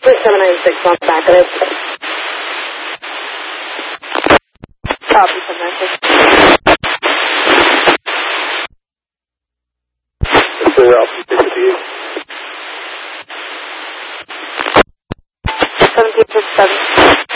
796 on the back of it. Copy 796. Clear up, 68. 1767.